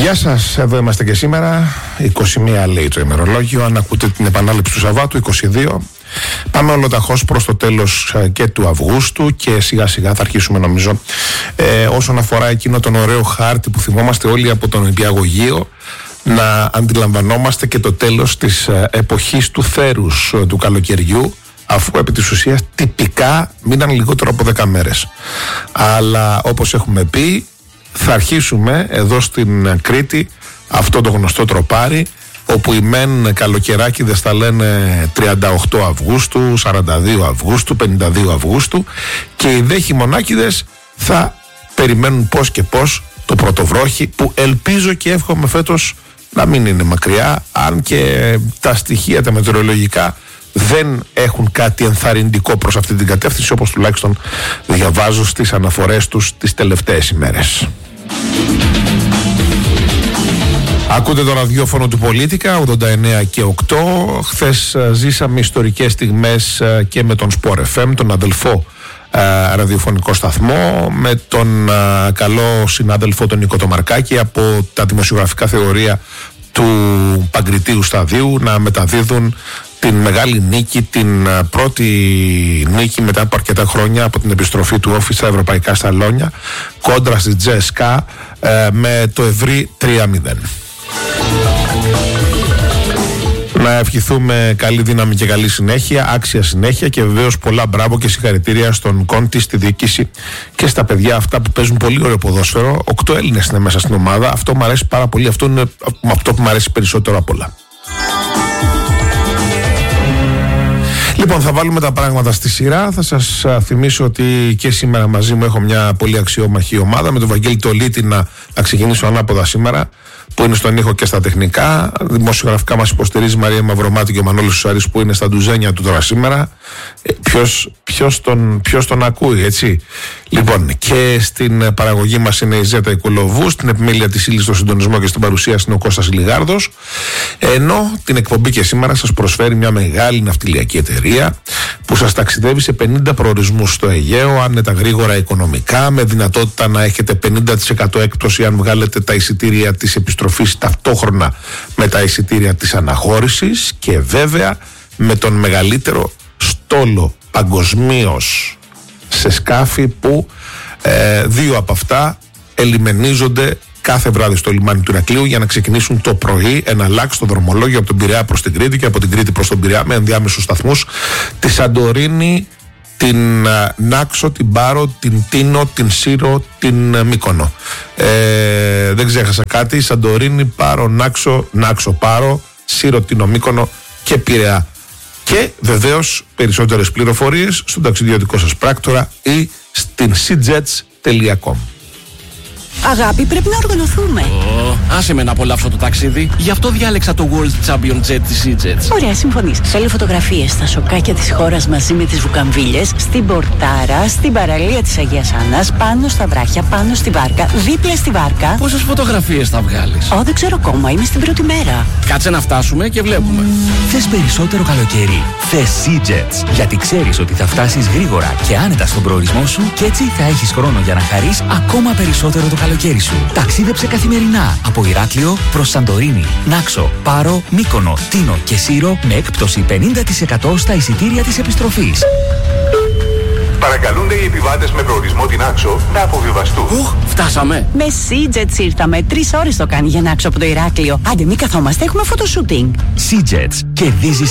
Γεια σας, εδώ είμαστε και σήμερα. 21 λέει το ημερολόγιο. Αν ακούτε την επανάληψη του Σαββάτου, 22. Πάμε ολοταχώς προς το τέλος και του Αυγούστου και σιγά σιγά θα αρχίσουμε, νομίζω, όσον αφορά εκείνο τον ωραίο χάρτη που θυμόμαστε όλοι από τον Νηπιαγωγείο, να αντιλαμβανόμαστε και το τέλος της εποχής του θέρους του καλοκαιριού, αφού επί της ουσίας τυπικά μείναν λιγότερο από 10 μέρες. Αλλά όπως έχουμε πει, θα αρχίσουμε εδώ στην Κρήτη αυτό το γνωστό τροπάρι, όπου οι μεν καλοκαιράκηδες θα λένε 38 Αυγούστου, 42 Αυγούστου, 52 Αυγούστου, και οι δε χειμωνάκηδες θα περιμένουν πώς και πώς το πρωτοβρόχι, που ελπίζω και εύχομαι φέτος να μην είναι μακριά, αν και τα στοιχεία τα μετεωρολογικά δεν έχουν κάτι ενθαρρυντικό προς αυτή την κατεύθυνση, όπως τουλάχιστον διαβάζω στις αναφορές τους τις τελευταίες ημέρες. Ακούτε το ραδιόφωνο του Πολίτικα 89 και 8. Χθες ζήσαμε ιστορικές στιγμές και με τον Sport FM, τον αδελφό ραδιοφωνικό σταθμό, με τον καλό συνάδελφο τον Νίκο Τομαρκάκη από τα δημοσιογραφικά θεωρία του Παγκριτίου Σταδίου, να μεταδίδουν την μεγάλη νίκη, την πρώτη νίκη μετά από αρκετά χρόνια από την επιστροφή του Όφη στα ευρωπαϊκά σαλόνια κόντρα στη Τζέσκα με το ευρύ 3-0. Να ευχηθούμε καλή δύναμη και καλή συνέχεια, άξια συνέχεια, και βεβαίως πολλά μπράβο και συγχαρητήρια στον Κόντι, στη διοίκηση και στα παιδιά αυτά που παίζουν πολύ ωραίο ποδόσφαιρο. 8 Έλληνες είναι μέσα στην ομάδα. Αυτό μου αρέσει πάρα πολύ. Αυτό είναι αυτό που μου αρέσει περισσότερο απ' όλα. Λοιπόν, θα βάλουμε τα πράγματα στη σειρά. Θα σας θυμίσω ότι και σήμερα μαζί μου έχω μια πολύ αξιόμαχη ομάδα, με τον Βαγγέλη Τολίτη να ξεκινήσω ανάποδα σήμερα, που είναι στον ήχο και στα τεχνικά. Δημοσιογραφικά μας υποστηρίζει η Μαρία Μαυρομάτη και ο Μανώλης Σουσαρής, που είναι στα ντουζένια του τώρα σήμερα. Ποιος τον ακούει, έτσι. Λοιπόν, και στην παραγωγή μας είναι η Ζέτα Οικουλοβού, στην επιμέλεια της ύλης, στο συντονισμό και στην παρουσίαση είναι ο Κώστας Λιγάρδος. Ενώ την εκπομπή και σήμερα σας προσφέρει μια μεγάλη ναυτιλιακή εταιρεία που σας ταξιδεύει σε 50 προορισμούς στο Αιγαίο, άνετα, γρήγορα, οικονομικά, με δυνατότητα να έχετε 50% έκπτωση αν βγάλετε τα εισιτήρια της επιστροφής ταυτόχρονα με τα εισιτήρια της αναχώρησης, και βέβαια με τον μεγαλύτερο στόλο παγκοσμίως σε σκάφη, που δύο από αυτά ελιμενίζονται κάθε βράδυ στο λιμάνι του Ηρακλείου για να ξεκινήσουν το πρωί ένα λάξ στο δρομολόγιο από τον Πειραιά προς την Κρήτη και από την Κρήτη προς τον Πειραιά, με ενδιάμεσους σταθμούς τη Σαντορίνη, την Νάξο, την Πάρο, την Τίνο, την Σύρο, την Μύκονο. Δεν ξέχασα κάτι. Σαντορίνη, Πάρο, Νάξο, Πάρο, Σύρο, Τίνο, Μύκονο και Πειραιά. Και βεβαίως περισσότερες πληροφορίες στον ταξιδιωτικό σας πράκτορα ή στην seajets.com. Αγάπη, πρέπει να οργανωθούμε. Άσε με να απολαύσω το ταξίδι. Γι' αυτό διάλεξα το World Champion Jet της EasyJet. Ωραία, συμφωνείς. Θέλω φωτογραφίες στα σοκάκια της χώρας μαζί με τις βουκαμβίλες, στην Πορτάρα, στην παραλία της Αγίας Άννας, πάνω στα βράχια, πάνω στη βάρκα, δίπλα στη βάρκα. Πόσες φωτογραφίες θα βγάλεις? Δεν ξέρω ακόμα, είμαι στην πρώτη μέρα. Κάτσε να φτάσουμε και βλέπουμε. Θες περισσότερο καλοκαίρι? Θες SeaJets. Γιατί ξέρεις ότι θα φτάσεις γρήγορα και άνετα στον προορισμό σου, και έτσι θα έχεις χρόνο για να χαρείς ακόμα περισσότερο το καλοκαίρι σου. Ταξίδεψε καθημερινά από Ηράκλειο προς Σαντορίνη, Νάξο, Πάρο, Μύκονο, Τίνο και Σύρο, με έκπτωση 50% στα εισιτήρια της επιστροφής. Παρακαλούνται οι επιβάτες με προορισμό την Νάξο να αποβιβαστούν. Φτάσαμε. Με SeaJets ήρθαμε. 3 ώρες το κάνει για Νάξο από το Ηράκλειο. Άντε, μην καθόμαστε, έχουμε φωτοσούτινγκ. SeaJets. Κερδίζεις